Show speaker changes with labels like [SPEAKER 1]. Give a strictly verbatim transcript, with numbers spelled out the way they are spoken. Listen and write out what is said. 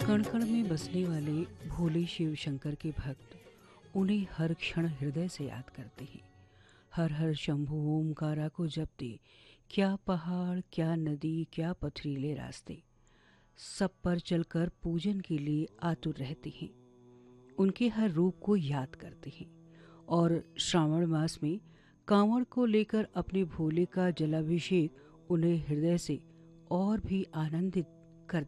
[SPEAKER 1] कण कण में बसने वाले भोले शिव शंकर के भक्त उन्हें हर क्षण हृदय से याद करते हैं। हर हर शंभु ओमकारा को जपते क्या पहाड़, क्या नदी, क्या पथरीले रास्ते, सब पर चलकर पूजन के लिए आतुर रहते हैं। उनके हर रूप को याद करते हैं और श्रावण मास में कांवड़ को लेकर अपने भोले का जलाभिषेक उन्हें हृदय से और भी आनंदित